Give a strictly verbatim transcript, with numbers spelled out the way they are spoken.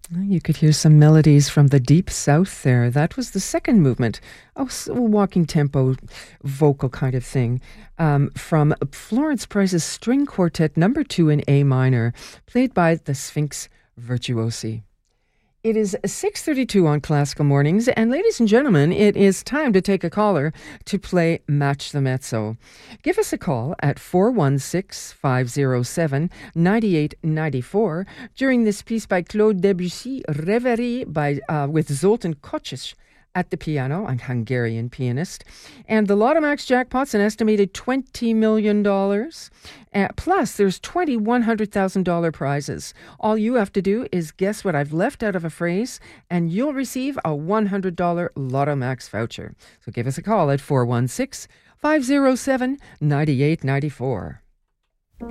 You could hear some melodies from the Deep South there. That was the second movement. Oh, so walking tempo, vocal kind of thing. Um, from Florence Price's String Quartet number two in A minor, played by the Sphinx Virtuosi. It is six thirty-two on Classical Mornings, and ladies and gentlemen, it is time to take a caller to play Match the Mezzo. Give us a call at four one six, five oh seven, nine eight nine four during this piece by Claude Debussy, Reverie by uh, with Zoltan Kocsis at the piano, a Hungarian pianist. And the Lotomax jackpot's an estimated twenty million dollars. Uh, plus, there's two thousand one hundred thousand dollars prizes. All you have to do is guess what I've left out of a phrase, and you'll receive a one hundred dollars Lotomax voucher. So give us a call at four one six, five oh seven, nine eight nine four.